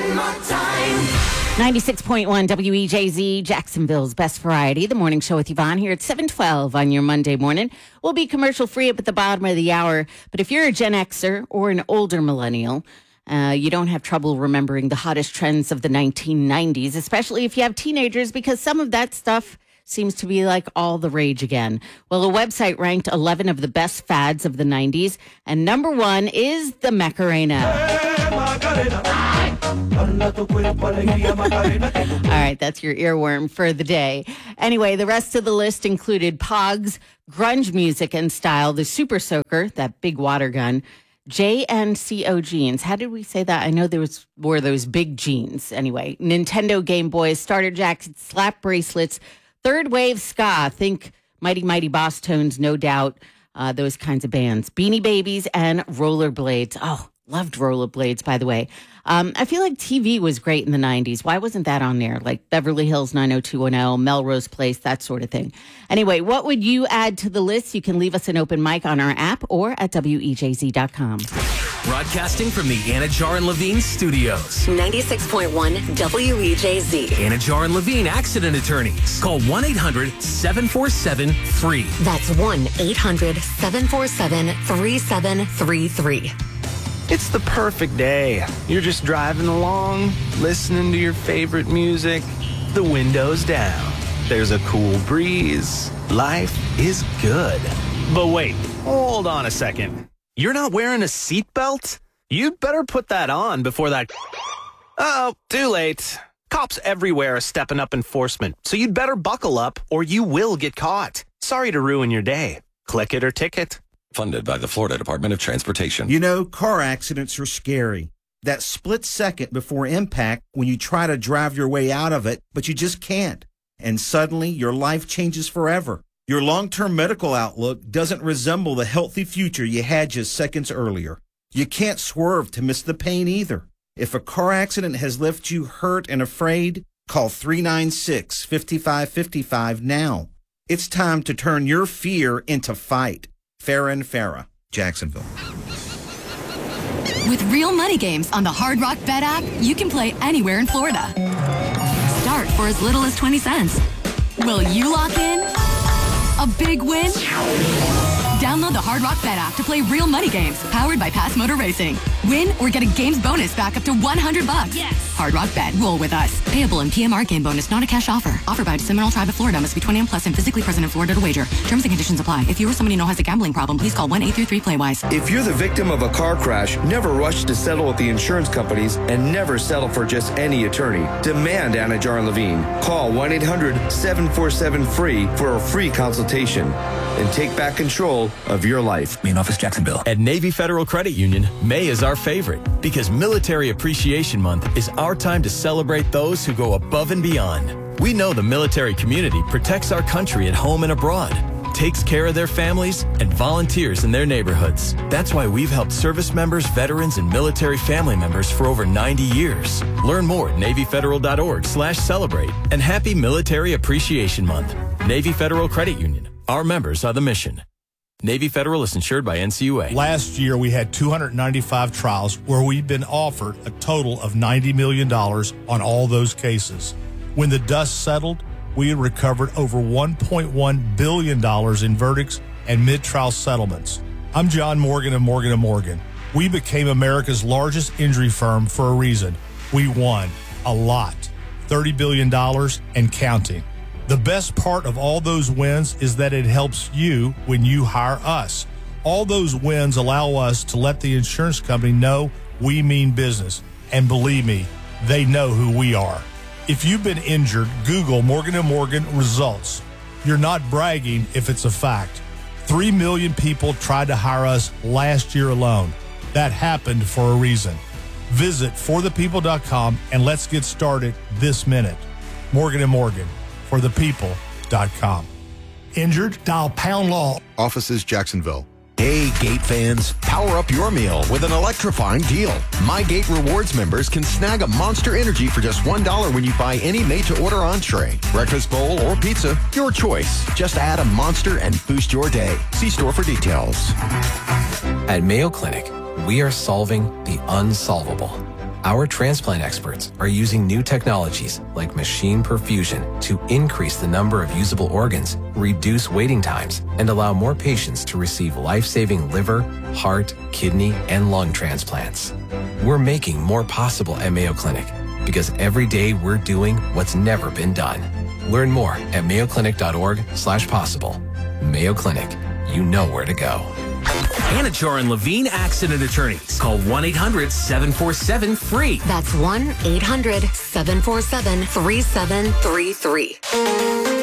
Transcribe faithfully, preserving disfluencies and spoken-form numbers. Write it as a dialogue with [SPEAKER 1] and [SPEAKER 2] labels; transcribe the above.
[SPEAKER 1] one more time.
[SPEAKER 2] ninety-six point one W E J Z, Jacksonville's Best Variety. The morning show with Yvonne here at seven twelve on your Monday morning. We'll be commercial free up at the bottom of the hour. But if you're a Gen Xer or an older millennial, uh, you don't have trouble remembering the hottest trends of the nineteen nineties, especially if you have teenagers, because some of that stuff seems to be like all the rage again. Well, a website ranked eleven of the best fads of the nineties, and number one is the Macarena. All right, that's your earworm for the day. Anyway, the rest of the list included Pogs, grunge music and style, the Super Soaker, that big water gun, J and C O jeans. How did we say that? I know there was wore those big jeans. Anyway, Nintendo Game Boys, starter jackets, slap bracelets, third wave ska. Think Mighty Mighty Boss Tones, no doubt. Uh, those kinds of bands. Beanie Babies and Rollerblades. Oh, loved Rollerblades, by the way. Um, I feel like T V was great in the nineties. Why wasn't that on there? Like Beverly Hills nine oh two one oh, Melrose Place, that sort of thing. Anyway, what would you add to the list? You can leave us an open mic on our app or at W E J Z dot com.
[SPEAKER 3] Broadcasting from the Anajar and Levine studios.
[SPEAKER 4] ninety-six point one W E J Z.
[SPEAKER 3] Anajar and Levine accident attorneys. Call one eight hundred seven four seven F R E E.
[SPEAKER 4] That's one eight hundred seven four seven three seven three three.
[SPEAKER 5] It's the perfect day. You're just driving along, listening to your favorite music, the windows down. There's a cool breeze. Life is good. But wait, hold on a second. You're not wearing a seatbelt? You'd better put that on before that... Oh, too late. Cops everywhere are stepping up enforcement, so you'd better buckle up or you will get caught. Sorry to ruin your day. Click it or ticket.
[SPEAKER 6] Funded by the Florida Department of Transportation.
[SPEAKER 7] You know, car accidents are scary. That split second before impact when you try to drive your way out of it, but you just can't. And suddenly your life changes forever. Your long-term medical outlook doesn't resemble the healthy future you had just seconds earlier. You can't swerve to miss the pain either. If a car accident has left you hurt and afraid, call three nine six, five five five five now. It's time to turn your fear into fight. Farah and Farah, Jacksonville.
[SPEAKER 8] With real money games on the Hard Rock Bet app, you can play anywhere in Florida. Start for as little as twenty cents. Will you lock in a big win? Download the Hard Rock Bet app to play real money games powered by Pass Motor Racing. Win or get a games bonus back up to one hundred bucks. Yes. Hard Rock Bet. Roll with us. Payable in P M R game bonus, not a cash offer. Offered by Seminole Tribe of Florida. Must be twenty-one plus and physically present in Florida to wager. Terms and conditions apply. If you or somebody you know has a gambling problem, please call one eight three three play wise.
[SPEAKER 9] If you're the victim of a car crash, never rush to settle with the insurance companies and never settle for just any attorney. Demand Anajar and Levine. Call one eight hundred seven four seven F R E E for a free consultation and take back control of your life.
[SPEAKER 3] Main office, Jacksonville. At Navy Federal Credit Union, May is our favorite because Military Appreciation Month is our time to celebrate those who go above and beyond. We know the military community protects our country at home and abroad, takes care of their families, and volunteers in their neighborhoods. That's why we've helped service members, veterans, and military family members for over ninety years. Learn more at NavyFederal.org slash celebrate. And happy Military Appreciation Month. Navy Federal Credit Union. Our members are the mission. Navy Federal is insured by N C U A.
[SPEAKER 10] Last year, we had two hundred ninety-five trials where we've been offered a total of ninety million dollars on all those cases. When the dust settled, we had recovered over one point one billion dollars in verdicts and mid-trial settlements. I'm John Morgan of Morgan and Morgan. We became America's largest injury firm for a reason. We won a lot, thirty billion dollars and counting. The best part of all those wins is that it helps you when you hire us. All those wins allow us to let the insurance company know we mean business. And believe me, they know who we are. If you've been injured, Google Morgan and Morgan results. You're not bragging if it's a fact. Three million people tried to hire us last year alone. That happened for a reason. Visit for the people dot com and let's get started this minute. Morgan and Morgan. for the people dot com. Injured? Dial pound law.
[SPEAKER 11] Offices, Jacksonville.
[SPEAKER 12] Hey, Gate fans, power up your meal with an electrifying deal. My Gate Rewards members can snag a Monster Energy for just one dollar when you buy any made-to-order entree, breakfast bowl, or pizza. Your choice. Just add a Monster and boost your day. See store for details.
[SPEAKER 13] At Mayo Clinic, we are solving the unsolvable.
[SPEAKER 1] Our transplant experts are using new technologies like machine perfusion to increase the number of usable organs, reduce waiting times, and allow more patients to receive life-saving liver, heart, kidney, and lung transplants. We're making more possible at Mayo Clinic because every day we're doing what's never been done. Learn more at mayoclinic.org slash possible. Mayo Clinic, you know where to go.
[SPEAKER 11] Anachar and Levine Accident Attorneys. Call one eight hundred seven four seven free.
[SPEAKER 4] That's one eight hundred seven four seven three seven three three.